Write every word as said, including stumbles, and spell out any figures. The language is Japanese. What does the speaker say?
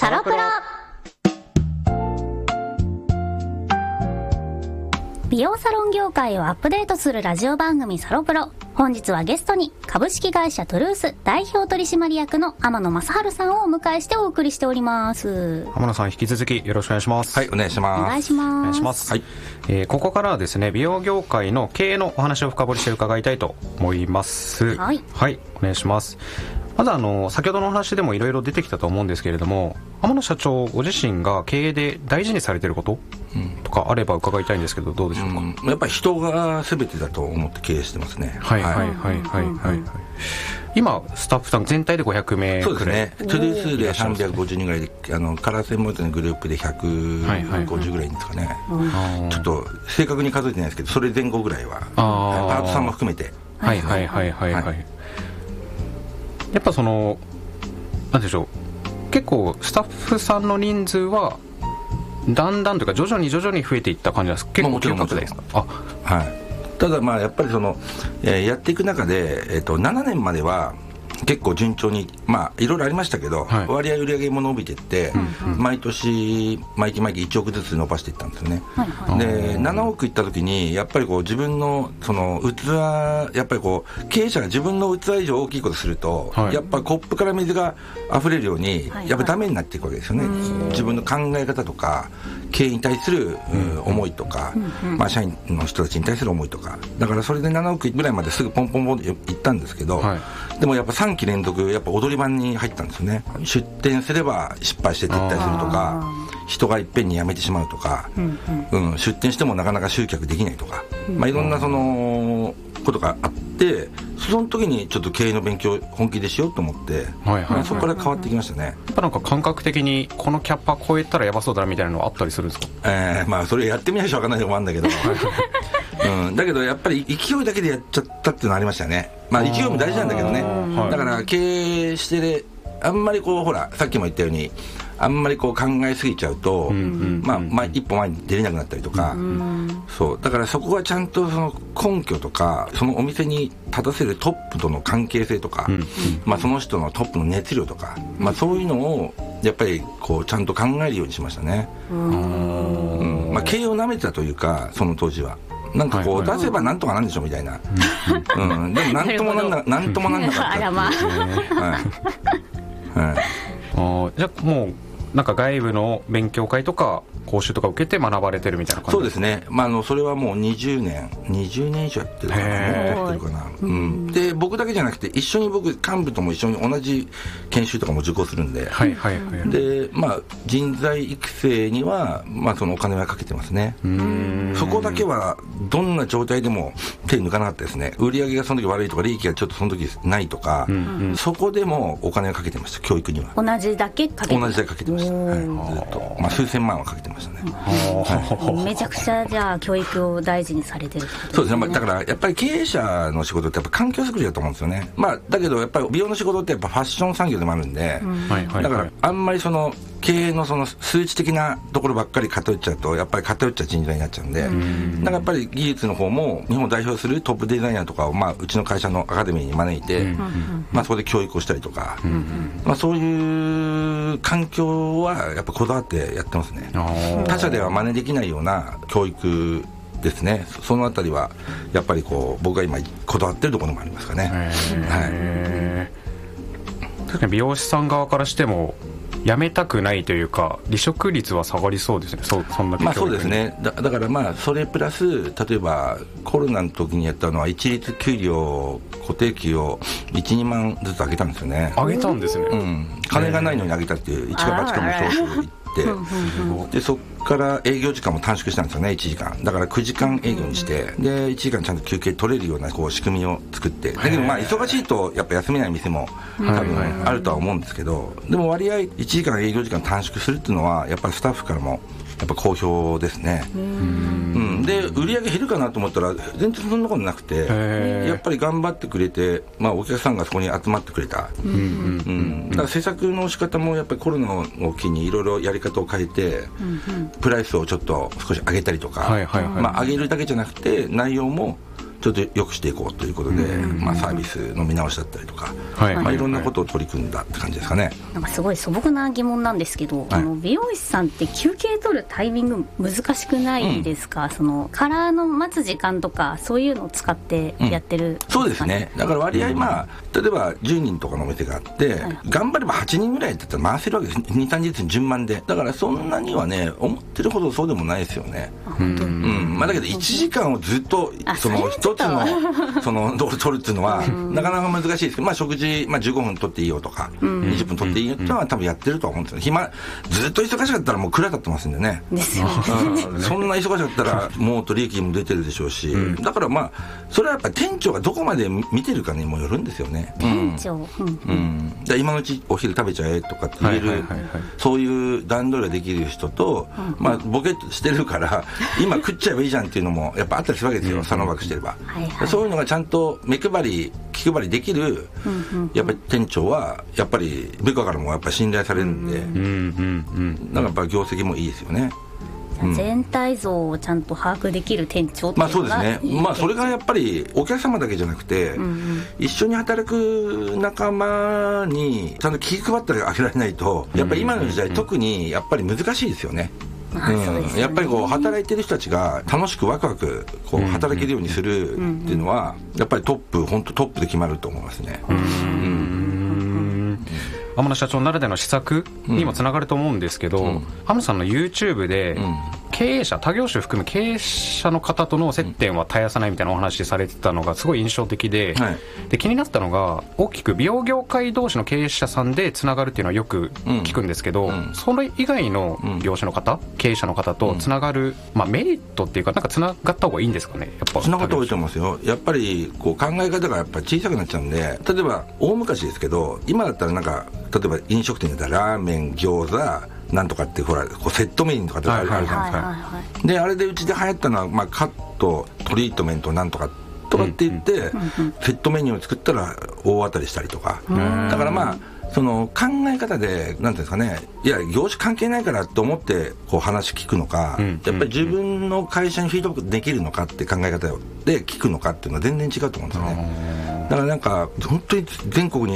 サロプロ。美容サロン業界をアップデートするラジオ番組サロプロ。本日はゲストに株式会社トゥルース代表取締役の天野正治さんをお迎えしてお送りしております。 天野さん、引き続きよろしくお願いします。 はい、お願いします。 お願いします。 お願いします。 はい、 えー、ここからはですね、美容業界の経営のお話を深掘りして伺いたいと思います。 はい、 はい、お願いします。まずあの先ほどのお話でもいろいろ出てきたと思うんですけれども、天野社長ご自身が経営で大事にされていることとかあれば伺いたいんですけど、どうでしょうか。 うん、やっぱり人が全てだと思って経営してますね。 はいはいはいはいはい、今スタッフさん全体でごひゃくめいくらい。 そうですね。トゥルースでさんびゃくごじゅうにんぐらいで、あのカラー専門店のグループでひゃくごじゅうぐらいですかね、はいはい、ちょっと正確に数えてないですけど、それ前後ぐらいはパートさんも含めて。 はいはいはいはいはい、はい、やっぱそのなんでしょう、結構スタッフさんの人数はだんだんというか徐々に徐々に増えていった感じなんですか。結構大きなことですか。あ、 はい。ただまあやっぱりその、えー、やっていく中で、えー、とななねんまでは結構順調に、まあいろいろありましたけど、はい、割合売上も伸びていって、うんうん、毎年毎期毎期いちおくずつ伸ばしていったんですよね、はいはい、でななおくいった時にやっぱりこう自分のその器、やっぱりこう経営者が自分の器以上大きいことすると、はい、やっぱコップから水が溢れるようにやっぱダメになっていくわけですよね、はいはい、自分の考え方とか経営に対する、うん、思いとか、うんまあ、社員の人たちに対する思いとか、だからそれでななおくぐらいまですぐポンポンポンっていったんですけど、はい、でもやっぱさんき連続やっぱ踊り場に入ったんですよね。出店すれば失敗して撤退するとか、人がいっぺんに辞めてしまうとか、うんうんうん、出店してもなかなか集客できないとか、うんまあ、いろんなそのことがあって、その時にちょっと経営の勉強を本気でしようと思って、はいはいはい、そこから変わってきましたね。 やっぱなんか感覚的にこのキャッパ超えたらやばそうだなみたいなのはあったりするんですか。 えー、まあそれやってみないと分かんないとこもあるんだけどうん、だけどやっぱり勢いだけでやっちゃったっていうのはありましたね。まあ勢いも大事なんだけどね、だから経営してあんまりこうほらさっきも言ったようにあんまりこう考えすぎちゃうと、うんうんうんまあ、まあ一歩前に出れなくなったりとか、うん、そうだからそこはちゃんとその根拠とかそのお店に立たせるトップとの関係性とか、うんうんまあ、その人のトップの熱量とか、まあ、そういうのをやっぱりこうちゃんと考えるようにしましたね。うんうんまあ、経営をなめてたというか、その当時はなんかこう出せばなんとかなんでしょみたいな、うんうん、でもなんともなんななんともなんなかったっていう、はいはい、あじゃあもうなんか外部の勉強会とか講習とか受けて学ばれてるみたいな感じ。 そうですね、まあ、あのそれはもうにじゅうねんにじゅうねん以上やってるかな、やってるかな、うん、で僕だけじゃなくて一緒に僕幹部とも一緒に同じ研修とかも受講するんで、はいはいはい、でまあ人材育成には、まあ、そのお金はかけてますね。うーん、そこだけはどんな状態でも手抜かなかったですね。売り上げがその時悪いとか利益がちょっとその時ないとか、うんうん、そこでもお金をかけてました。教育には同じだけかけて同じだけかけてました、はい、ずっと、まあ、数千万はかけてましたね、 はい、めちゃくちゃじゃあ教育を大事にされてるってことですね。 そうですね、まあ、だからやっぱり経営者の仕事ってやっぱ環境づくりだと思うんですよね。まあ、だけどやっぱり美容の仕事ってやっぱファッション産業でもあるんで、うん、だからあんまりその経営のその数値的なところばっかり偏っちゃうとやっぱり偏っちゃう人材になっちゃうんで、うん、だからやっぱり技術の方も日本を代表するトップデザイナーとかを、まあ、うちの会社のアカデミーに招いて、うんまあ、そこで教育をしたりとか、うんまあ、そういう環境はやっぱこだわってやってますね。他社では真似できないような教育ですね。そのあたりはやっぱりこう僕が今こだわってるところもありますかね。はい、 確かに美容師さん側からしても辞めたくないというか離職率は下がりそうですね。 そ, そんなまあそうですね。 だ, だからまあそれプラス例えばコロナの時にやったのは一律給料固定給を いちにまんずつ上げたんですよね。 上げたんですね、 うん、金がないのに上げたっていう一か八かもそう言ってでそこから営業時間も短縮したんですよね。いちじかんだからくじかん営業にしてでいちじかんちゃんと休憩取れるようなこう仕組みを作って、だけどまあ忙しいとやっぱ休めない店も多分あるとは思うんですけど、でも割合いちじかん営業時間短縮するっていうのはやっぱりスタッフからもやっぱ好評ですね。うん、で売り上げ減るかなと思ったら全然そんなことなくて、やっぱり頑張ってくれて、まあ、お客さんがそこに集まってくれた、うんうん、だから施策の仕方もやっぱりコロナを機にいろいろやり方を変えて、うんうん、プライスをちょっと少し上げたりとか、はいはいはい、まあ、上げるだけじゃなくて内容もちょっと良くしていこうということで、まあ、サービスの見直しだったりとか、はいまあ、いろんなことを取り組んだって感じですかね。 なんかすごい素朴な疑問なんですけど、はい、あの美容師さんって休憩取るタイミング難しくないですか、うん、そのカラーの待つ時間とかそういうのを使ってやってる、ねうん、そうですね。だから割合、まあ、例えばじゅうにんとかのお店があって、はい、頑張ればはちにんぐらいだったら回せるわけです。に、さんにち順番で。だからそんなにはね思ってるほどそうでもないですよね。 本当に、 うんまあ、だけどいちじかんをずっとその一つのその道路取るっていうのはなかなか難しいですけど、まあ、食事、まあ、じゅうごふん取っていいよとか、うん、にじゅっぷん取っていいよっていうのは多分やってるとは思うんですよ。暇ずっと忙しかったらもう蔵立ってますんでね。 ですよね、 うん、そんな忙しかったらもっと利益も出てるでしょうし、うん、だからまあそれはやっぱり店長がどこまで見てるかにもよるんですよね。 店長、うんうん、じゃあ今のうちお昼食べちゃえとかって言える、はいはいはいはい、そういう段取りができる人と、うんまあ、ボケしてるから今食っちゃえばいいじゃんっていうのもやっぱあったりするわけですよ。サロンワークしてれば、はいはい、そういうのがちゃんと目配り気配りできる、うんうんうん、やっぱり店長はやっぱり部下からもやっぱり信頼されるんで、うんうんうん、だからやっぱ業績もいいですよね。 全体像をちゃんと把握できる店長っていうのが、 まあそうですね、まあ、それがやっぱりお客様だけじゃなくて、うんうん、一緒に働く仲間にちゃんと気配ってあげられないとやっぱり今の時代特にやっぱり難しいですよね。うん、やっぱりこう働いてる人たちが楽しくワクワクこう働けるようにするっていうのはやっぱりトップ本当トップで決まると思いますね。うんうん天野社長ならでの施策にもつながると思うんですけど、うん、天野さんの YouTube で、うん経営者、他業種含む経営者の方との接点は絶やさないみたいなお話されてたのがすごい印象的 で,、はい、で気になったのが大きく美容業界同士の経営者さんでつながるっていうのはよく聞くんですけど、うん、それ以外の業種の方、うん、経営者の方とつながる、まあ、メリットっていうかなんかつながった方がいいんですかね。やっぱつながった方がいいと思いますよ。やっぱりこう考え方がやっぱり小さくなっちゃうんで、例えば大昔ですけど今だったらなんか例えば飲食店だったらラーメン餃子なんとかってほらこうセットメニューとかってあるじゃないですか、はいはいはい、であれでうちで流行ったのは、まあ、カットトリートメントなんとかとかって言って、うんうん、セットメニューを作ったら大当たりしたりとか、だからまあその考え方でなんていうんですかね、いや業種関係ないからと思ってこう話聞くのか、うん、やっぱり自分の会社にフィードバックできるのかって考え方で聞くのかっていうのは全然違うと思うんですよね。だからなんか本当に全国に